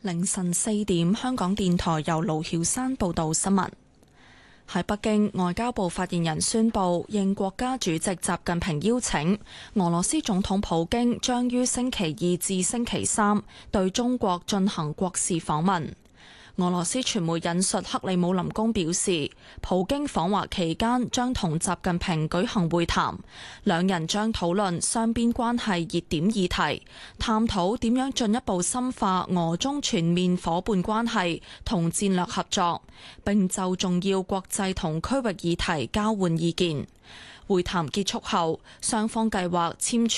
凌晨4點，香港電台由盧曉山報道新聞。喺北京，外交部發言人宣布，應國家主席習近平邀請，俄羅斯總統普京將於星期2至星期3對中國進行國事訪問。俄羅斯傳媒引述克里姆林宮表示，普京訪華期間將同習近平舉行會談，兩人將討論雙邊關係熱點議題，探討點樣進一步深化俄中全面夥伴關係同戰略合作，並就重要國際同區域議題交換意見。會談結束後，雙方計劃簽署